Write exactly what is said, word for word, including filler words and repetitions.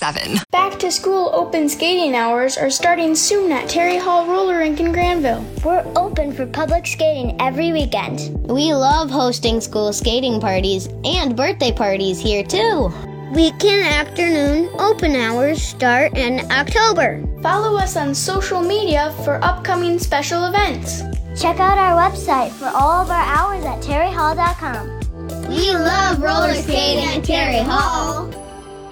seven. Back to school open skating hours are starting soon at Terry Hall Roller Rink in Granville. We're open for public skating every weekend. We love hosting school skating parties and birthday parties here too. Weekend afternoon open hours start in October. Follow us on social media for upcoming special events. Check out our website for all of our hours at terry hall dot com. We love roller skating at Terry Hall.